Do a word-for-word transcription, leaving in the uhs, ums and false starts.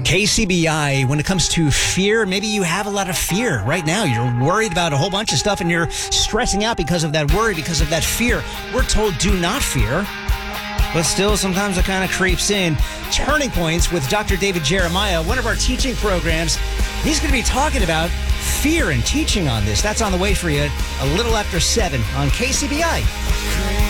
K C B I, when it comes to fear, maybe you have a lot of fear right now. You're worried about a whole bunch of stuff and you're stressing out because of that worry, because of that fear. We're told do not fear, but still sometimes it kind of creeps in. Turning Points with Doctor David Jeremiah, one of our teaching programs. He's going to be talking about fear and teaching on this. That's on the way for you a little after seven on K C B I.